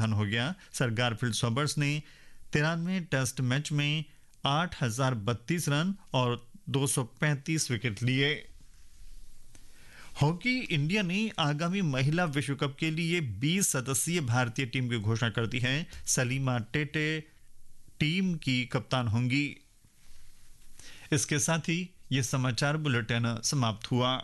निधन हो गया। सर गारफील्ड सॉबर्स ने 93 टेस्ट मैच में 8,032 रन और 235 विकेट लिए। हॉकी इंडिया ने आगामी महिला विश्व कप के लिए 20 सदस्यीय भारतीय टीम की घोषणा कर दी है। सलीमा टेटे टीम की कप्तान होंगी। इसके साथ ही ये समाचार बुलेटिन समाप्त हुआ।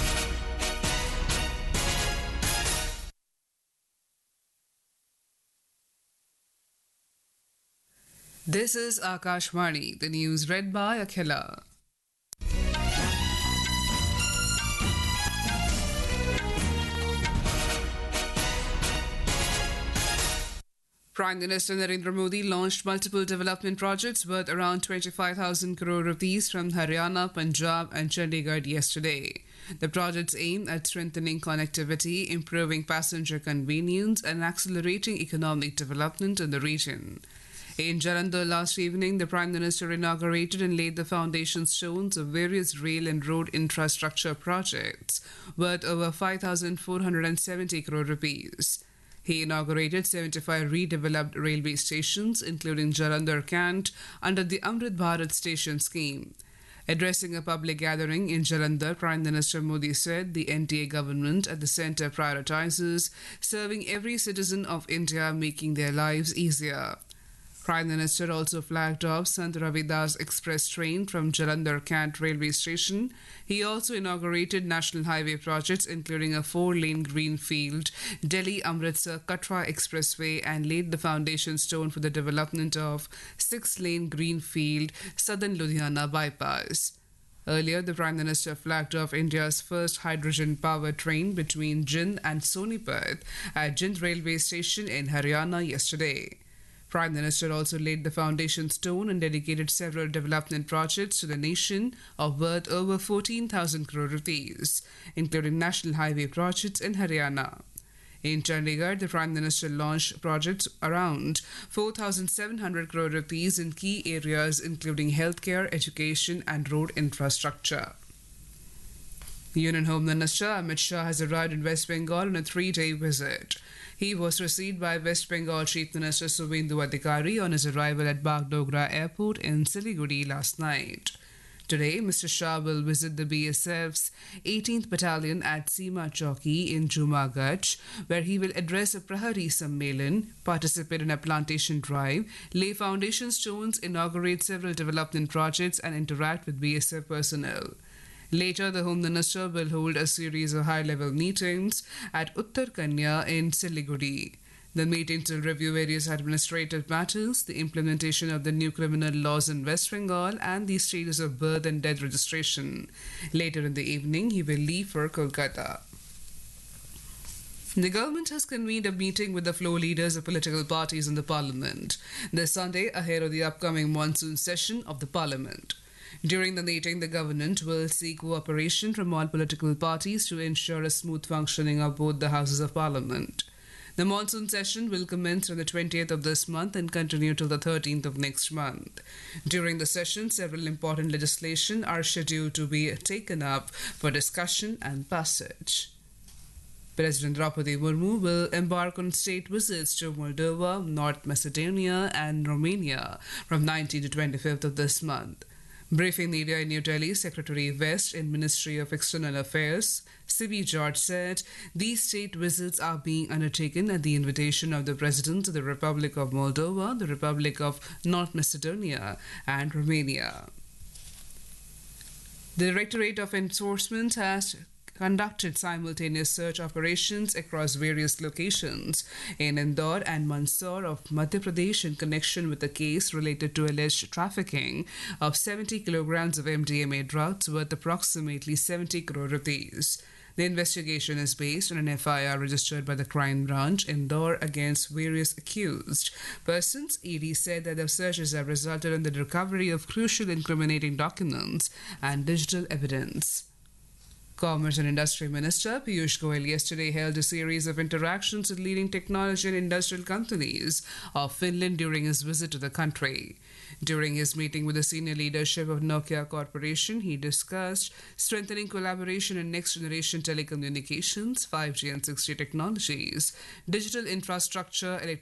This is Akashvani, the news read by Akhila. Prime Minister Narendra Modi launched multiple development projects worth around 25,000 crore rupees from Haryana, Punjab and Chandigarh yesterday. The projects aim at strengthening connectivity, improving passenger convenience and accelerating economic development in the region. In Jalandhar last evening, the Prime Minister inaugurated and laid the foundation stones of various rail and road infrastructure projects worth over 5,470 crore rupees. He inaugurated 75 redeveloped railway stations, including Jalandhar Cant, under the Amrit Bharat Station scheme. Addressing a public gathering in Jalandhar, Prime Minister Modi said the NDA government at the centre prioritizes serving every citizen of India, making their lives easier. Prime Minister also flagged off Sant Ravidas Express train from Jalandhar Cant railway station. He also inaugurated national highway projects including a 4-lane greenfield Delhi-Amritsar Katra Expressway and laid the foundation stone for the development of 6-lane greenfield Southern Ludhiana bypass. Earlier, the Prime Minister flagged off India's first hydrogen-powered train between Jind and Sonipat at Jind railway station in Haryana yesterday. Prime Minister also laid the foundation stone and dedicated several development projects to the nation of worth over 14,000 crore rupees, including national highway projects in Haryana. In Chandigarh, the Prime Minister launched projects around 4,700 crore rupees in key areas including healthcare, education and road infrastructure. Union Home Minister Amit Shah has arrived in West Bengal on a 3-day visit. He was received by West Bengal Chief Minister Suvendu Adhikari on his arrival at Bagdogra Airport in Siliguri last night. Today, Mr. Shah will visit the BSF's 18th Battalion at Seema Chowki in Jumagach, where he will address a Prahari Sammelan, participate in a plantation drive, lay foundation stones, inaugurate several development projects, and interact with BSF personnel. Later, the Home Minister will hold a series of high-level meetings at Uttar Kanya in Siliguri. The meetings will review various administrative matters, the implementation of the new criminal laws in West Bengal, and the status of birth and death registration. Later in the evening, he will leave for Kolkata. The government has convened a meeting with the floor leaders of political parties in the parliament this Sunday ahead of the upcoming monsoon session of the parliament. During the meeting, the government will seek cooperation from all political parties to ensure a smooth functioning of both the houses of parliament. The monsoon session will commence on the 20th of this month and continue till the 13th of next month. During the session, several important legislation are scheduled to be taken up for discussion and passage. President Draupadi Murmu will embark on state visits to Moldova, North Macedonia and Romania from 19th to 25th of this month. Briefing media in New Delhi, Secretary West in Ministry of External Affairs, C.B. George said these state visits are being undertaken at the invitation of the Presidents of the Republic of Moldova, the Republic of North Macedonia and Romania. The Directorate of Enforcement has conducted simultaneous search operations across various locations in Indore and Mandsaur of Madhya Pradesh in connection with a case related to alleged trafficking of 70 kilograms of MDMA drugs worth approximately 70 crore rupees. The investigation is based on an FIR registered by the Crime Branch Indore against various accused persons. ED said that the searches have resulted in the recovery of crucial incriminating documents and digital evidence. Commerce and Industry Minister Piyush Goyal yesterday held a series of interactions with leading technology and industrial companies of Finland during his visit to the country. During his meeting with the senior leadership of Nokia Corporation, he discussed strengthening collaboration in next-generation telecommunications, 5G and 6G technologies, digital infrastructure,